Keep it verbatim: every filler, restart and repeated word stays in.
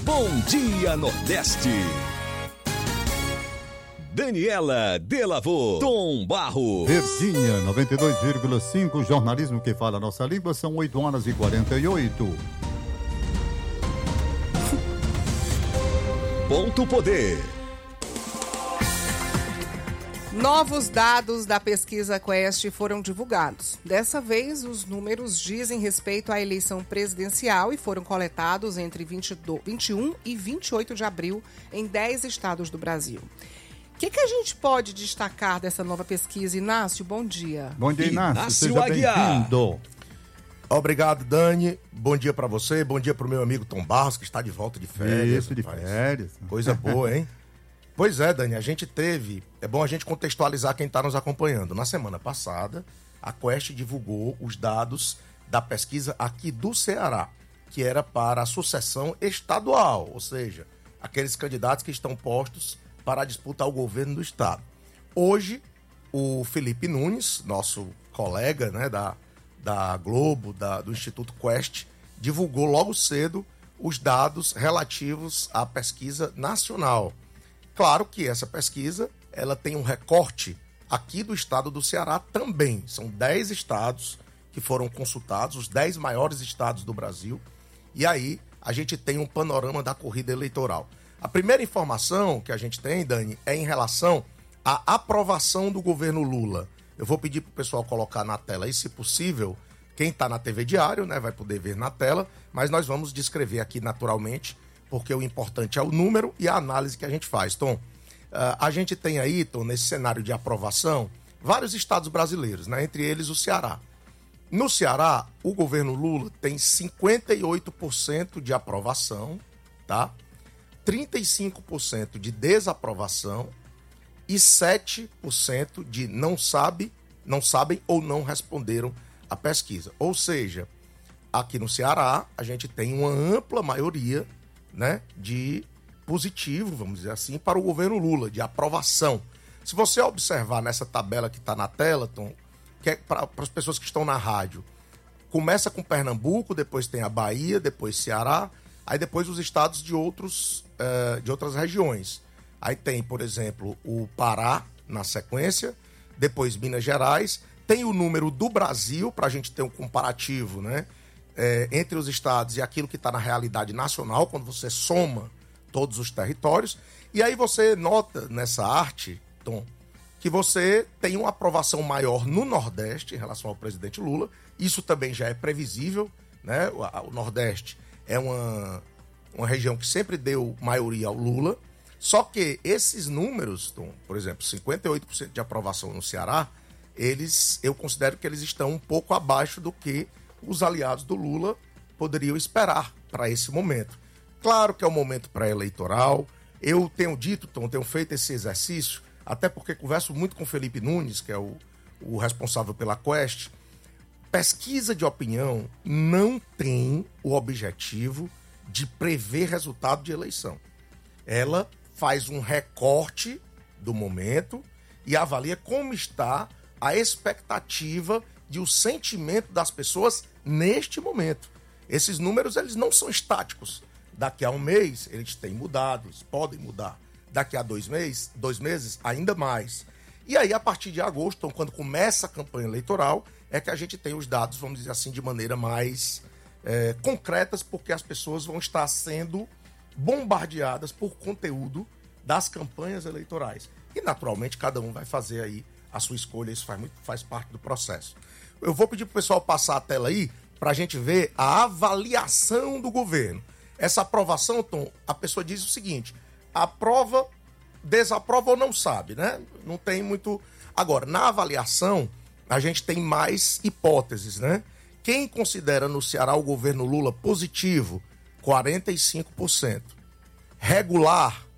Bom Dia Nordeste. Daniela Delavô, Tom Barros. Virgínia, noventa e dois vírgula cinco, jornalismo que fala a nossa língua, são oito horas e quarenta e oito. Ponto Poder. Novos dados da pesquisa Quest foram divulgados. Dessa vez, os números dizem respeito à eleição presidencial e foram coletados entre vinte e um e vinte e oito de abril em dez estados do Brasil. O que, que a gente pode destacar dessa nova pesquisa? Inácio, bom dia. Bom dia, Inácio. Inácio Seja Aguiar. bem-vindo. Obrigado, Dani. Bom dia pra você. Bom dia pro meu amigo Tom Barros, que está de volta de férias. Isso, de rapaz. férias. Coisa boa, hein? Pois é, Dani, a gente teve... É bom a gente contextualizar quem está nos acompanhando. Na semana passada, a Quest divulgou os dados da pesquisa aqui do Ceará, que era para a sucessão estadual, ou seja, aqueles candidatos que estão postos para disputar o governo do estado. Hoje, o Felipe Nunes, nosso colega, né, da, da Globo, da, do Instituto Quest, divulgou logo cedo os dados relativos à pesquisa nacional. Claro que essa pesquisa ela tem um recorte aqui do estado do Ceará também. São dez estados que foram consultados, os dez maiores estados do Brasil. E aí a gente tem um panorama da corrida eleitoral. A primeira informação que a gente tem, Dani, é em relação à aprovação do governo Lula. Eu vou pedir para o pessoal colocar na tela aí, se possível, quem está na T V Diário, né, vai poder ver na tela, mas nós vamos descrever aqui naturalmente, porque o importante é o número e a análise que a gente faz. Tom, uh, a gente tem aí, Tom, nesse cenário de aprovação, vários estados brasileiros, né, entre eles o Ceará. No Ceará, o governo Lula tem cinquenta e oito por cento de aprovação, tá? trinta e cinco por cento de desaprovação e sete por cento de não sabe, não sabem ou não responderam a pesquisa. Ou seja, aqui no Ceará, a gente tem uma ampla maioria, né, de positivo, vamos dizer assim, para o governo Lula, de aprovação. Se você observar nessa tabela que está na tela, Tom, que é para as pessoas que estão na rádio, começa com Pernambuco, depois tem a Bahia, depois Ceará, aí depois os estados de, outros, uh, de outras regiões. Aí tem, por exemplo, o Pará na sequência, depois Minas Gerais, tem o número do Brasil, para a gente ter um comparativo, né, é, entre os estados e aquilo que está na realidade nacional, quando você soma todos os territórios. E aí você nota nessa arte, Tom, que você tem uma aprovação maior no Nordeste em relação ao presidente Lula. Isso também já é previsível, né? O, o Nordeste é uma, uma região que sempre deu maioria ao Lula. Só que esses números, Tom, por exemplo, cinquenta e oito por cento de aprovação no Ceará, eles, eu considero que eles estão um pouco abaixo do que os aliados do Lula poderiam esperar para esse momento. Claro que é um momento pré-eleitoral. Eu tenho dito, Tom, tenho feito esse exercício, até porque converso muito com o Felipe Nunes, que é o, o responsável pela Quest. Pesquisa de opinião não tem o objetivo de prever resultado de eleição. Ela faz um recorte do momento e avalia como está a expectativa de o sentimento das pessoas neste momento. Esses números, eles não são estáticos. Daqui a um mês, eles têm mudado, eles podem mudar. Daqui a dois meses, dois meses, ainda mais. E aí, a partir de agosto, então, quando começa a campanha eleitoral, é que a gente tem os dados, vamos dizer assim, de maneira mais é, concretas, porque as pessoas vão estar sendo bombardeadas por conteúdo das campanhas eleitorais. E, naturalmente, cada um vai fazer aí a sua escolha, isso faz, muito, faz parte do processo. Eu vou pedir para o pessoal passar a tela aí, para a gente ver a avaliação do governo. Essa aprovação, Tom, a pessoa diz o seguinte: aprova, desaprova ou não sabe, né? Não tem muito... Agora, na avaliação, a gente tem mais hipóteses, né? Quem considera no Ceará o governo Lula positivo? quarenta e cinco por cento. Regular,